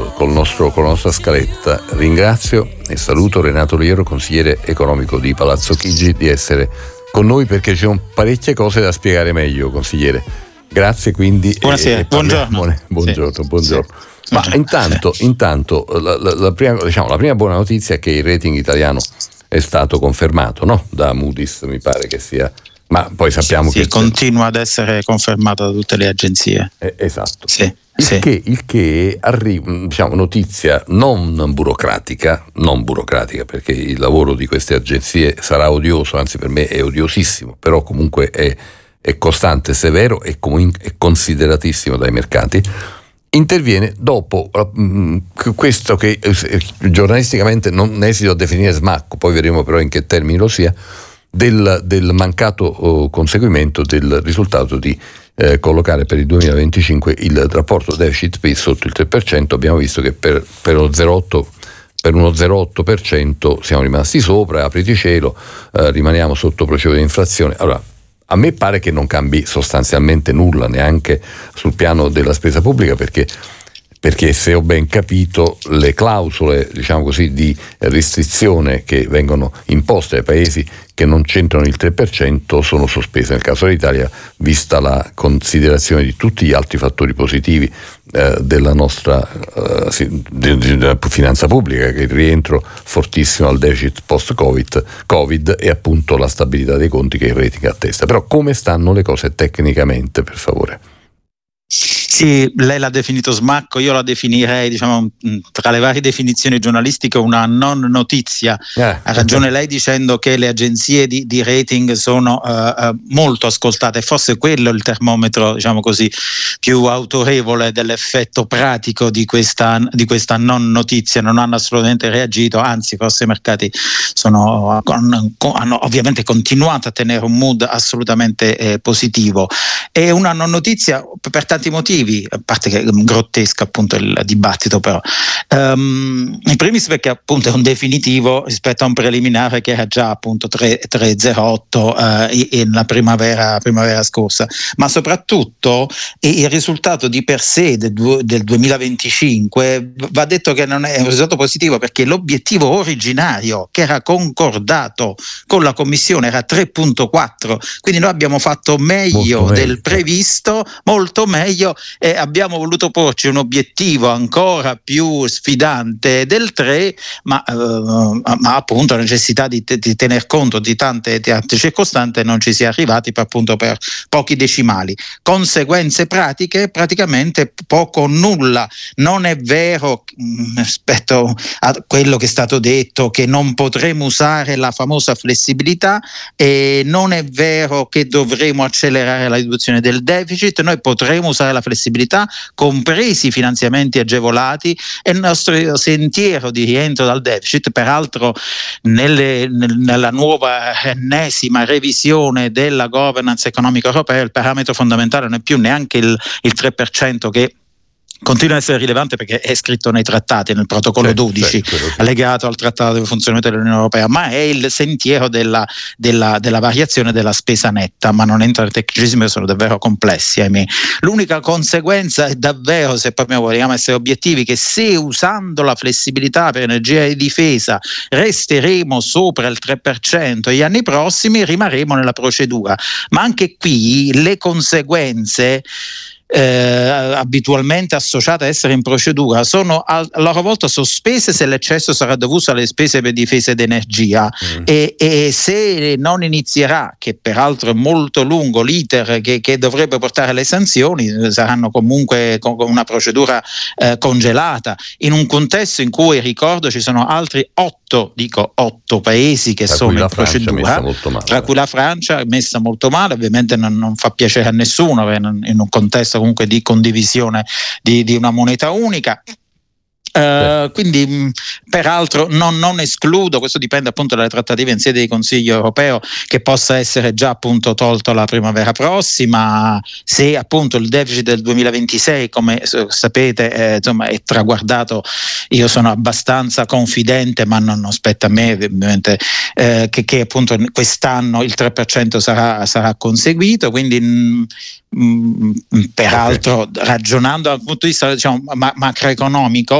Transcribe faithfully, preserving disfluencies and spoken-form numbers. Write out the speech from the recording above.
uh, col nostro, con la nostra scaletta. Ringrazio e saluto Renato Liero, consigliere economico di Palazzo Chigi, di essere con noi perché ci sono parecchie cose da spiegare meglio, consigliere. Grazie quindi. Buonasera, e, buongiorno. Buone, buongiorno, sì, buongiorno. Sì. Ma intanto, intanto la, la, la, prima, diciamo, la prima buona notizia è che il rating italiano è stato confermato, no? Da Moody's, mi pare che sia. Ma poi sappiamo sì, che sì, continua ad essere confermato da tutte le agenzie. Eh, esatto. Sì, il, sì. Che, il che arriva, diciamo, notizia non burocratica, non burocratica, perché il lavoro di queste agenzie sarà odioso, anzi per me è odiosissimo, però comunque è, è costante, severo e, comun- è consideratissimo dai mercati. Interviene dopo uh, questo che eh, giornalisticamente non esito a definire smacco, poi vedremo però in che termini lo sia, del, del mancato uh, conseguimento del risultato di eh, collocare per il duemilaventicinque il rapporto deficit-P I L sotto il tre per cento. Abbiamo visto che per, per, lo zero virgola otto, per uno zero virgola otto per cento siamo rimasti sopra, apriti cielo, eh, rimaniamo sotto procedura di inflazione. Allora, a me pare che non cambi sostanzialmente nulla neanche sul piano della spesa pubblica, perché perché se ho ben capito le clausole, diciamo così, di restrizione che vengono imposte ai paesi che non c'entrano il tre per cento sono sospese. Nel caso dell'Italia, vista la considerazione di tutti gli altri fattori positivi eh, della nostra eh, sì, della finanza pubblica, che è il rientro fortissimo al deficit post-Covid Covid, e appunto la stabilità dei conti che il rating attesta. Però come stanno le cose tecnicamente, per favore? Sì, lei l'ha definito smacco, io la definirei, diciamo, tra le varie definizioni giornalistiche, una non notizia. Eh. Ha ragione lei dicendo che le agenzie di, di rating sono uh, uh, molto ascoltate, forse quello è il termometro, diciamo così, più autorevole dell'effetto pratico di questa, di questa non notizia. Non hanno assolutamente reagito, anzi forse i mercati sono, hanno ovviamente continuato a tenere un mood assolutamente eh, positivo. È una non notizia per tanti motivi, a parte che è grottesco appunto il dibattito, però um, in primis perché appunto è un definitivo rispetto a un preliminare che era già appunto tre virgola zero otto uh, in la primavera, primavera scorsa, ma soprattutto il risultato di per sé del, del duemilaventicinque va detto che non è un risultato positivo, perché l'obiettivo originario che era concordato con la Commissione era tre virgola quattro, quindi noi abbiamo fatto meglio, meglio del previsto, molto meglio, e abbiamo voluto porci un obiettivo ancora più sfidante del tre, ma, eh, ma appunto la necessità di, di tener conto di tante, di tante circostanze non ci si è arrivati per, appunto per pochi decimali. Conseguenze pratiche praticamente poco o nulla. Non è vero mh, rispetto a quello che è stato detto che non potremo usare la famosa flessibilità, e non è vero che dovremo accelerare la riduzione del deficit. Noi potremo usare la flessibilità, compresi i finanziamenti agevolati, e il nostro sentiero di rientro dal deficit, peraltro nelle, nella nuova ennesima revisione della governance economica europea, il parametro fondamentale non è più neanche il, il tre per cento, che continua a essere rilevante perché è scritto nei trattati, nel protocollo sì, dodici, sì, sì. allegato al trattato di funzionamento dell'Unione Europea, ma è il sentiero della, della, della variazione della spesa netta, ma non entra nel tecnicismo, sono davvero complessi, ahimè. L'unica conseguenza è davvero, se proprio vogliamo essere obiettivi, che se usando la flessibilità per energia e difesa resteremo sopra il tre per cento gli anni prossimi, rimarremo nella procedura. Ma anche qui le conseguenze Eh, abitualmente associate a essere in procedura sono a, a loro volta sospese se l'eccesso sarà dovuto alle spese per difesa ed energia, mm. e, e se non inizierà, che peraltro è molto lungo l'iter che, che dovrebbe portare alle sanzioni, saranno comunque con una procedura eh, congelata, in un contesto in cui, ricordo, ci sono altri otto, dico otto paesi che tra sono in procedura, tra cui la Francia è messa molto male, ovviamente non, non fa piacere a nessuno in un contesto comunque di condivisione di, di una moneta unica. Uh, quindi mh, peraltro non, non escludo, questo dipende appunto dalle trattative in sede di Consiglio europeo, che possa essere già appunto tolto la primavera prossima, se appunto il deficit del duemilaventisei, come eh, sapete eh, insomma è traguardato. Io sono abbastanza confidente, ma non, non spetta a me ovviamente, eh, che, che appunto quest'anno il tre per cento sarà, sarà conseguito, quindi mh, mh, peraltro okay. ragionando dal punto di vista, diciamo, ma- macroeconomico,